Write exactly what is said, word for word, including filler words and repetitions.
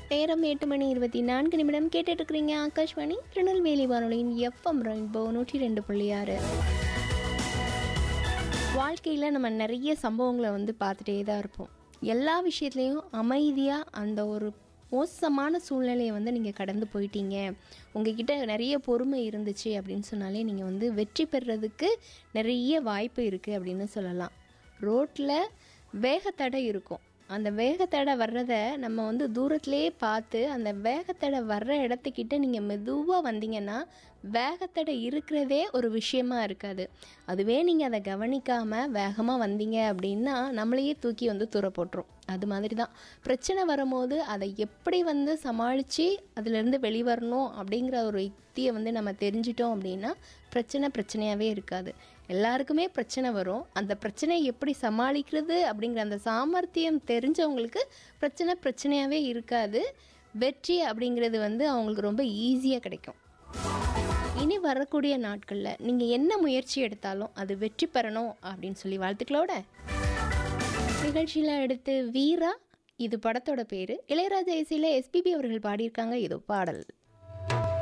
நேரம் எட்டு மணி இருபத்தி நான்கு நிமிடம் கேட்டுட்டு இருக்கிறீங்க. ஆகாஷ்வாணி திருநெல்வேலி வானொலியின் எஃப்எம் ரெயின்போ நூற்றி ரெண்டு புள்ளி ஆறு. வாழ்க்கையில் நம்ம நிறைய சம்பவங்களை வந்து பார்த்துட்டே தான் இருப்போம். எல்லா விஷயத்துலேயும் அமைதியாக அந்த ஒரு மோசமான சூழ்நிலையை வந்து நீங்கள் கடந்து போயிட்டீங்க, உங்ககிட்ட நிறைய பொறுமை இருந்துச்சு அப்படின்னு சொன்னாலே நீங்கள் வந்து வெற்றி பெறுறதுக்கு நிறைய வாய்ப்பு இருக்குது அப்படின்னு சொல்லலாம். ரோட்டில் வேகத்தடை இருக்கும். அந்த வேகத்தடை வர்றதை நம்ம வந்து தூரத்துலேயே பார்த்து அந்த வேகத்தடை வர்ற இடத்துக்கிட்ட நீங்கள் மெதுவாக வந்தீங்கன்னா வேகத்தடை இருக்கிறதே ஒரு விஷயமா இருக்காது. அதுவே நீங்கள் அதை கவனிக்காமல் வேகமாக வந்தீங்க அப்படின்னா நம்மளையே தூக்கி வந்து தூர போட்டுரும். அது மாதிரி தான் பிரச்சனை வரும்போது அதை எப்படி வந்து சமாளித்து அதிலேருந்து வெளிவரணும் அப்படிங்கிற ஒரு யுக்தியை வந்து நம்ம தெரிஞ்சிட்டோம் அப்படின்னா பிரச்சனை பிரச்சனையாகவே இருக்காது. எல்லாருக்குமே பிரச்சனை வரும். அந்த பிரச்சனையை எப்படி சமாளிக்கிறது அப்படிங்கிற அந்த சாமர்த்தியம் தெரிஞ்சவங்களுக்கு பிரச்சனை பிரச்சனையாகவே இருக்காது. வெற்றி அப்படிங்கிறது வந்து அவங்களுக்கு ரொம்ப ஈஸியாக கிடைக்கும். இனி வரக்கூடிய நாட்களில் நீங்கள் என்ன முயற்சி எடுத்தாலும் அது வெற்றி பெறணும் அப்படின்னு சொல்லி வாழ்த்துக்களோட நிகழ்ச்சியில் அடுத்து வீரா, இது படத்தோட பேர். இளையராஜா இசையில் எஸ்பிபி அவர்கள் பாடியிருக்காங்க. இதோ பாடல்.